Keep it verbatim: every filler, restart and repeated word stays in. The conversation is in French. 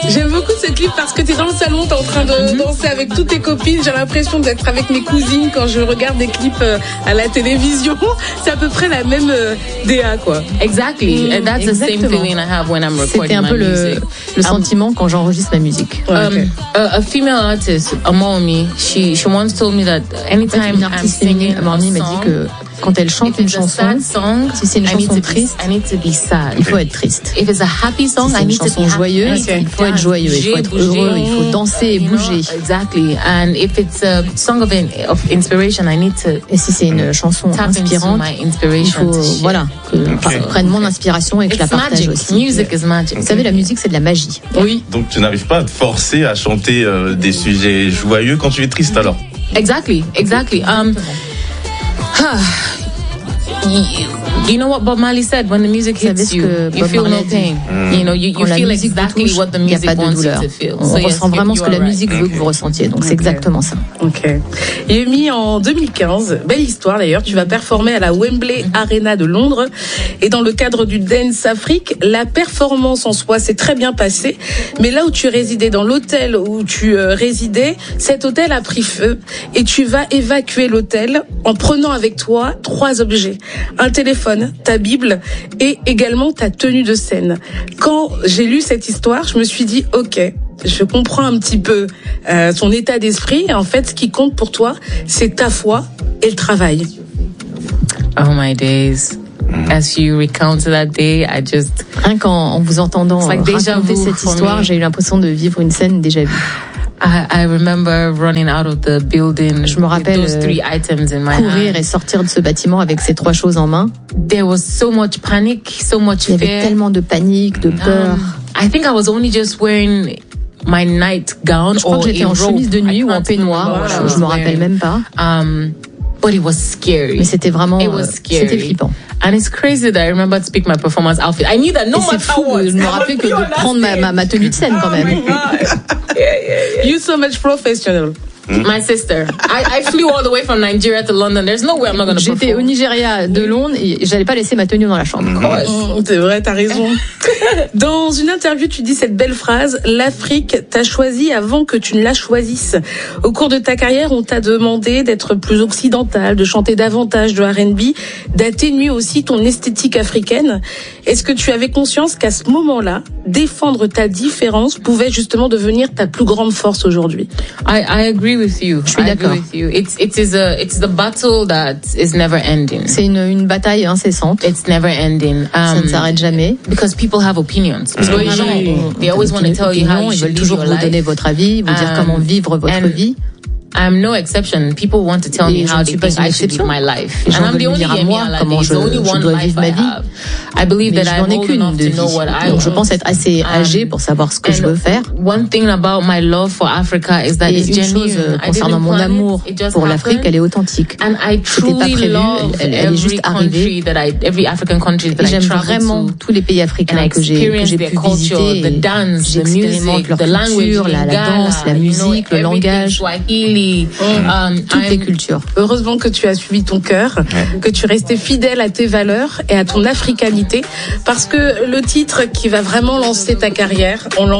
J'aime beaucoup ce clip parce que t'es dans le salon, t'es en train de mm-hmm. danser avec toutes tes copines. J'ai l'impression d'être avec mes cousines quand je regarde des clips à la télévision. C'est à peu près la même euh, D A, quoi. Exactly. And that's Exactement. the same feeling I have when I'm recording C'était un my peu le, music. le sentiment um, quand j'enregistre ma musique. Um, okay. a, a female artist, Amomi, she she once told me that anytime une artiste féminine, Amomi m'a dit que quand elle chante une chanson, song, si c'est une chanson triste, I need to be sad. il faut être triste. If it's a happy song, si c'est I une need chanson to be joyeuse, okay. il faut être joyeux, il faut être heureux, il faut danser et bouger. Exactly. And if it's a song of, in, of inspiration, I need to. Et si c'est une chanson inspirante, il faut voilà que okay. je prenne mon inspiration et que It's je la partage magic. aussi. Music is magic. Vous savez, la musique c'est de la magie. Oui. Donc tu n'arrives pas à te forcer à chanter euh, des sujets joyeux quand tu es triste alors. Exactly. Exactly. Um. You know what Bob Marley said? When the music hits you, you feel no pain. Mm. You know, you, you feel exactly touche, what the music wants you to feel. On so ressent yes, vraiment ce que la right. musique veut que vous ressentiez. Donc okay. c'est exactement ça. Ok. Yumi, en deux mille quinze, belle histoire d'ailleurs, tu vas performer à la Wembley Arena de Londres. Et dans le cadre du Dance Afrique, la performance en soi s'est très bien passée. Mais là où tu résidais, dans l'hôtel où tu euh, résidais, cet hôtel a pris feu. Et tu vas évacuer l'hôtel en prenant avec toi trois objets. Un téléphone, ta Bible et également ta tenue de scène. Quand j'ai lu cette histoire, je me suis dit, ok, je comprends un petit peu euh, son état d'esprit. En fait, ce qui compte pour toi, c'est ta foi et le travail. Oh my days. As you recounted that day, I just... Rien qu'en en vous entendant like raconter cette histoire, j'ai eu l'impression de vivre une scène déjà vue. I, I remember running out of the building. Je me rappelle those three items in my courir hand. et sortir de ce bâtiment avec ces trois choses en main. There was so much panic, so much fear. Il y avait tellement de panique, de peur. Um, I think I was only just wearing my night gown. Je crois que j'étais en chemise de nuit ou en peignoir. Je, je me rappelle même pas. Um, but it was scary. Mais c'était vraiment, it was scary. C'était flippant. And it's crazy that I remember to pick my performance outfit. I knew that no matter fou, what. Je me rappelais que de prendre ma, ma, ma tenue de scène quand même. Oh my God. yeah, yeah, yeah. You so much professional. My sister. I, I flew all the way from Nigeria to London. There's no way I'm not going to perform. J'étais au Nigeria de Londres et j'allais pas laisser ma tenue dans la chambre. Mmh, c'est vrai, t'as raison. Dans une interview, tu dis cette belle phrase: l'Afrique t'a choisi avant que tu ne la choisisses. Au cours de ta carrière, on t'a demandé d'être plus occidental, de chanter davantage de R and B, d'atténuer aussi ton esthétique africaine. Est-ce que tu avais conscience qu'à ce moment-là, défendre ta différence pouvait justement devenir ta plus grande force aujourd'hui? I, I agree with you. Je suis d'accord. It's it is a it's the battle that is never ending. C'est une une bataille incessante. It's never ending. Um, Ça ne s'arrête jamais. Because people have opinions. Parce que les gens, they always want to tell you how you ils should veulent live toujours your vous life. donner votre avis, vous dire Um, comment vivre votre vie. I'm no exception. People want to tell Et me how they think I should live my life. And I'm the only Yemi Alade. There's only one life I have. I believe that I'm old enough to know what I want. Donc je pense être assez âgée pour savoir ce que je veux faire. One thing about my love for Africa is that it's genuine. Et une chose concernant mon amour pour l'Afrique, elle est authentique. And I truly love every country that I, every African country that I travel to. J'aime vraiment tous les pays africains que j'ai que j'ai pu visiter. The dance, the music, leur the language, culture, la, la danse, la musique, le langage. Um, toutes I'm... les cultures. Heureusement que tu as suivi ton cœur, ouais. que tu restais fidèle à tes valeurs et à ton africanité, parce que le titre qui va vraiment lancer ta carrière, on